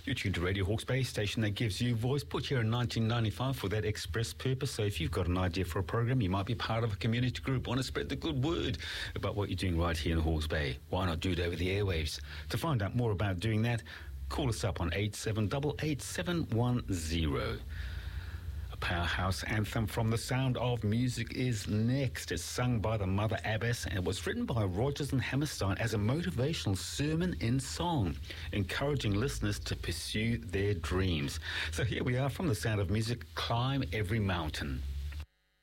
You're tuned to Radio Hawke's Bay, station that gives you voice, put here in 1995 for that express purpose. So if you've got an idea for a program, you might be part of a community group, want to spread the good word about what you're doing right here in Hawke's Bay, why not do it over the airwaves? To find out more about doing that, call us up on 8788 A powerhouse anthem from The Sound of Music is next. It's sung by the Mother Abbess and it was written by Rodgers and Hammerstein as a motivational sermon in song, encouraging listeners to pursue their dreams. So here we are from The Sound of Music, Climb Every Mountain.